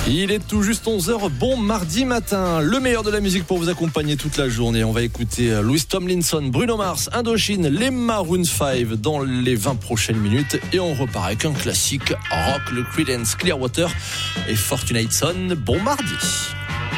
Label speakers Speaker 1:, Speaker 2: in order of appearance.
Speaker 1: Il est tout juste 11h, bon mardi matin. Le meilleur de la musique pour vous accompagner toute la journée. On va écouter Louis Tomlinson, Bruno Mars, Indochine, les Maroon 5 dans les 20 prochaines minutes. Et on repart avec un classique rock, le Creedence Clearwater et Fortunate Son. Bon mardi.